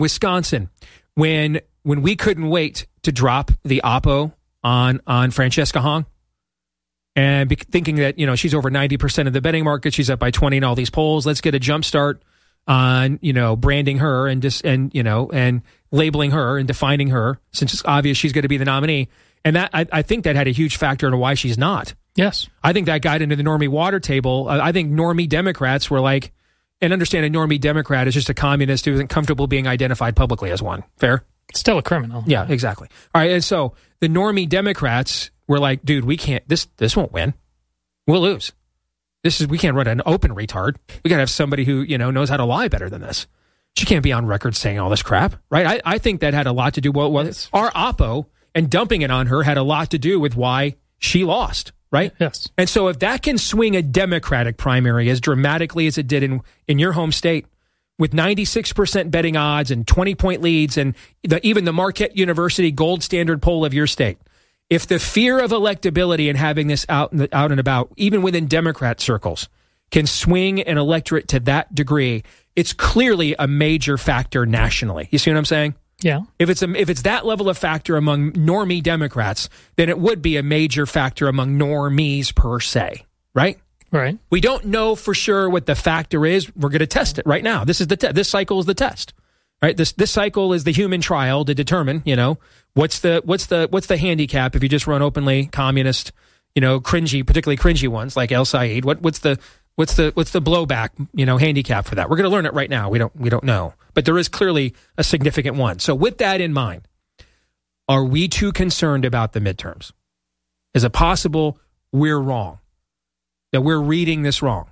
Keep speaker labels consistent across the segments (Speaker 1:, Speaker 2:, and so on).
Speaker 1: Wisconsin, when we couldn't wait to drop the oppo on Francesca Hong, and thinking that, she's over 90% of the betting market, she's up by 20 in all these polls. Let's get a jump start on, branding her and labeling her and defining her, since it's obvious she's going to be the nominee. And that I think that had a huge factor in why she's not.
Speaker 2: Yes.
Speaker 1: I think that got into the normie water table. I think normie Democrats were like, and understand a normie Democrat is just a communist who isn't comfortable being identified publicly as one. Fair?
Speaker 2: Still a criminal.
Speaker 1: Yeah, exactly. All right, and so the normie Democrats were like, dude, we can't, this won't win. We'll lose. We can't run an open retard. We got to have somebody who, knows how to lie better than this. She can't be on record saying all this crap, right? I think that had a lot to do with our oppo, and dumping it on her had a lot to do with why she lost, right?
Speaker 2: Yes.
Speaker 1: And so if that can swing a Democratic primary as dramatically as it did in your home state, with 96% betting odds and 20-point leads, and even the Marquette University gold standard poll of your state, if the fear of electability and having this out and about, even within Democrat circles, can swing an electorate to that degree, it's clearly a major factor nationally. You see what I'm saying?
Speaker 2: Yeah.
Speaker 1: If it's that level of factor among normie Democrats, then it would be a major factor among normies per se, right?
Speaker 2: Right.
Speaker 1: We don't know for sure what the factor is. We're going to test it right now. This is this cycle is the test, right? This cycle is the human trial to determine, what's the handicap if you just run openly communist, cringy, particularly cringy ones like El Said. What's the blowback, handicap for that? We're going to learn it right now. We don't know, but there is clearly a significant one. So with that in mind, are we too concerned about the midterms? Is it possible we're wrong? That we're reading this wrong?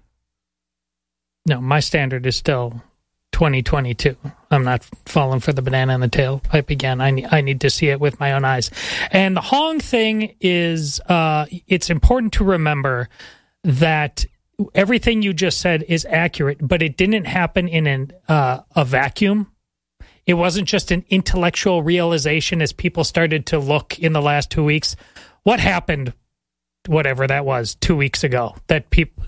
Speaker 2: No, my standard is still 2022. I'm not falling for the banana in the tailpipe again. I need to see it with my own eyes. And the Hong thing is, it's important to remember that everything you just said is accurate, but it didn't happen in a vacuum. It wasn't just an intellectual realization as people started to look in the last 2 weeks. What happened, whatever that was, 2 weeks ago, that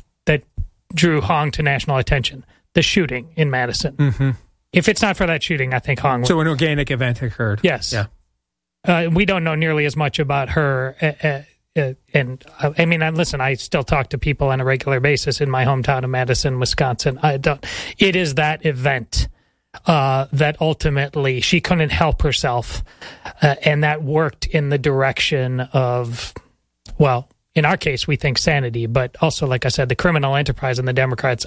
Speaker 2: drew Hong to national attention? The shooting in Madison. Mm-hmm. If it's not for that shooting, I think Hong would.
Speaker 1: So an organic event occurred.
Speaker 2: Yes. Yeah. We don't know nearly as much about her. And I mean, listen, I still talk to people on a regular basis in my hometown of Madison, Wisconsin. It is that event that ultimately she couldn't help herself, and that worked in the direction of, well, in our case, we think sanity, but also, like I said, the criminal enterprise and the Democrats.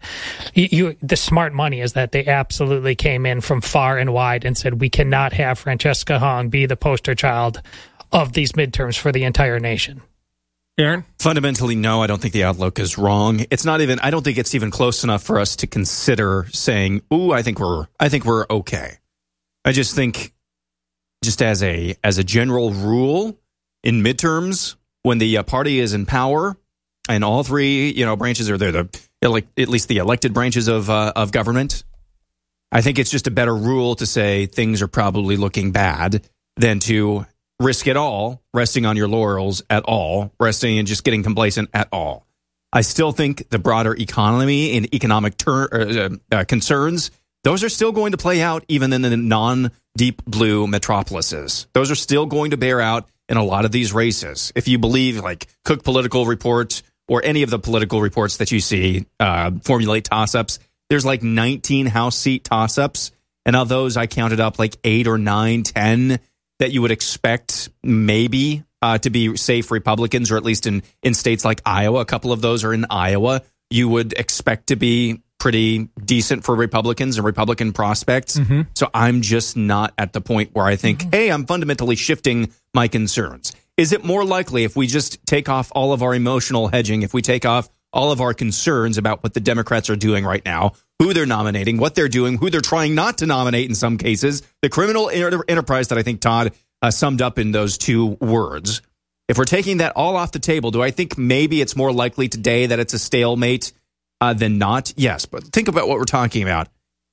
Speaker 2: The smart money is that they absolutely came in from far and wide and said, we cannot have Francesca Hong be the poster child of these midterms for the entire nation.
Speaker 1: Aaron?
Speaker 3: Fundamentally, no, I don't think the outlook is wrong. It's not even, I don't think it's even close enough for us to consider saying, ooh, I think we're okay. I just think, just as a general rule in midterms, when the party is in power and all three, branches are there, at least the elected branches of government, I think it's just a better rule to say things are probably looking bad than to risk it all, resting on your laurels at all, resting and just getting complacent at all. I still think the broader economy and economic concerns, those are still going to play out even in the non-deep blue metropolises. Those are still going to bear out in a lot of these races. If you believe like Cook Political Report or any of the political reports that you see formulate toss-ups, there's like 19 House seat toss-ups. And of those, I counted up like 8 or 9, 10 that you would expect maybe to be safe Republicans, or at least in states like Iowa. A couple of those are in Iowa. You would expect to be pretty decent for Republicans and Republican prospects. Mm-hmm. So I'm just not at the point where I think, hey, I'm fundamentally shifting my concerns. Is it more likely if we just take off all of our emotional hedging, if we take off all of our concerns about what the Democrats are doing right now, who they're nominating, what they're doing, who they're trying not to nominate in some cases, the criminal enterprise that I think Todd summed up in those 2 words. If we're taking that all off the table, do I think maybe it's more likely today that it's a stalemate than not? Yes, but think about what we're talking about.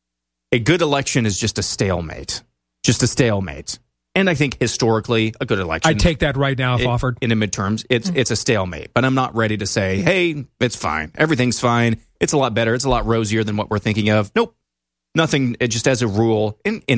Speaker 3: A good election is just a stalemate. And I think historically, a good election.
Speaker 1: I'd take that right now if offered.
Speaker 3: In the midterms, it's a stalemate. But I'm not ready to say, hey, it's fine. Everything's fine. It's a lot better. It's a lot rosier than what we're thinking of. Nope. nothing. Just as a rule, in